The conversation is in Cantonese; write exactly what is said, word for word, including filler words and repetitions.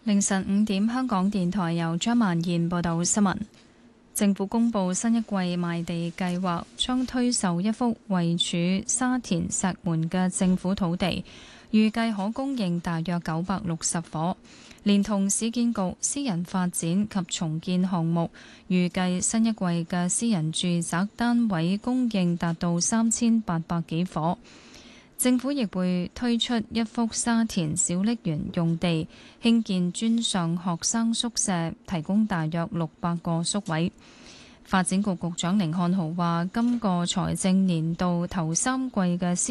凌晨五點，香港電台由張曼燕報道新聞。政府公布新一季賣地計劃，將推售一幅位處沙田石門嘅政府土地，預計可供應大約九百六十伙，連同市建局、私人發展及重建項目，預計新一季嘅私人住宅單位供應達到三千八百幾伙。政府亦會推出一幅沙田小瀝源用地，興建專上學生宿舍，提供大約六百個宿位。發展局局長甯漢豪話：今個財政年度頭三季嘅